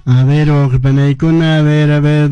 A ver, Ojipanaykuna, a ver,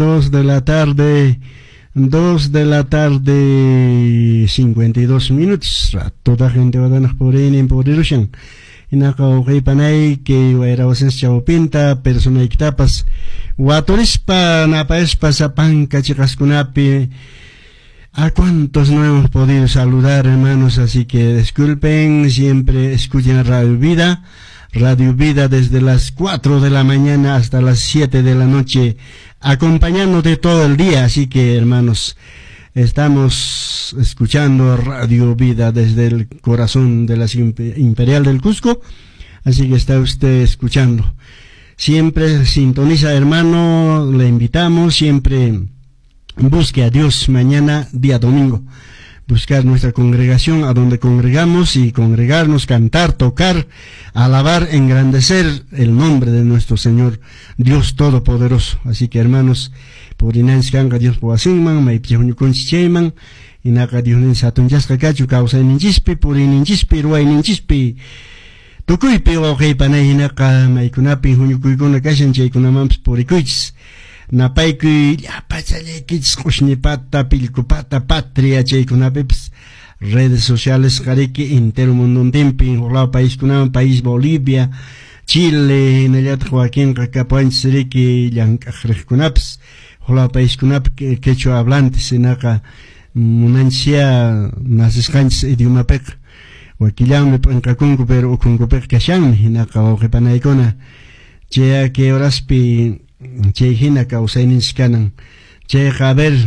2 de la tarde, 52 minutos. Toda gente va a darnos por irushan. Inaka Ojipanayi, que era oses chaupinta, persona iktapas. Watorispa, napaespa, sapanca, chicascunapi. A cuántos no hemos podido saludar, hermanos, así que disculpen, siempre escuchen Radio Vida desde las 4 de la mañana hasta las 7 de la noche, acompañándote todo el día, así que hermanos, estamos escuchando Radio Vida desde el corazón de la Imperial del Cusco, así que está usted escuchando. Siempre sintoniza, hermano, le invitamos, siempre busque a Dios mañana, día domingo. Buscar nuestra congregación, a donde congregamos y congregarnos, cantar, tocar, alabar, engrandecer el nombre de nuestro Señor, Dios Todopoderoso. Así que hermanos, por inanscanga Dios poasinman, maipchehun cheyman, inaka Dios satunjasca cachu causa ninchispi, por ininchispi, ruay ninchispi, tukuypi wawqaypanay inaka maykunapi huñukuykuna kashan chaykunamampas purikuychis. Napaykuy llapachallaykichis qushnipata, pillkupata, patria chaykunapipas redes sociales qariki entero munduntinpi, hurlaw paískunaman, país Bolivia, Chile, hinallataq Joaquinqa kapuanchis riki llank'aq riqkunapas, hurlaw paískunapi quechua hablantes, hinaqa munanchis nasisqanchis idiomapiqa wakillanmi p'inqakunku pero ukunkupiqa kashanmi, hinaqa wawqipanaykuna chay que horaspi chay hina kawsayninchis kanan, chayqa a ver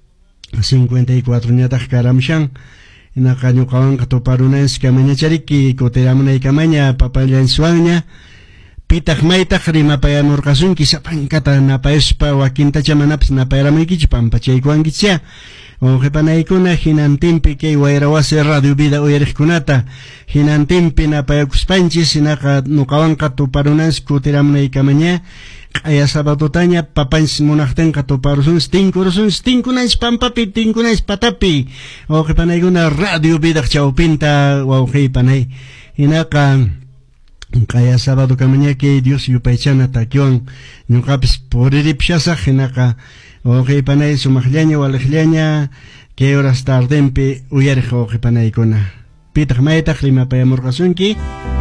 54 ñataq karamshan, hinaqa ñuqawanqa tuparunanchis mañachariki kutiramunaykamanya papallanchikwanña, pitaq maytaq rimapayamurqasunki sapankata napayaspa wakintacha manapas napayaramunkichik pampachaykuwankichá. Wawqipanaykuna hinantinpi kay wayrawasi Radio Vida uyariqkunata hinantinpi napayakuspanchis, hinaqa ñuqawanqa tuparunanchis kutiramunaykamaña q'aya sabadutaña papanchis munaqtinqa tuparusunchis tinkunanchis pampapi, tinkunanchis patapi. Wawqipanaykuna Radio Vida chawpinta wawqiypanay, hinaqa q'aya sabadukamaña kay Dios yupaychana takiwan ñuqapis puriripshasaq, hinaqa wawqiypanay sumaqllaña waliqllaña kay horas tardenpi uyariq wawqipanaykuna. Pitaq maytaq rimapayamurqasunki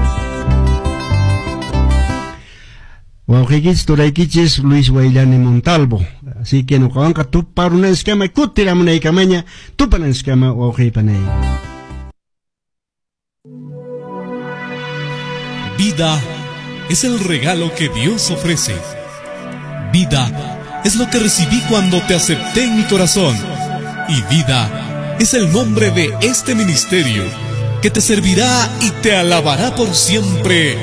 wawqikichis turaykichis Luis Waylani Montalvo, así que ñuqawanqa tuparunanchikama kutiramunaykamaña tupananchikama wawqiypanay. Vida es el regalo que Dios ofrece. Vida es lo que recibí cuando te acepté en mi corazón. Y vida es el nombre de este ministerio que te servirá y te alabará por siempre.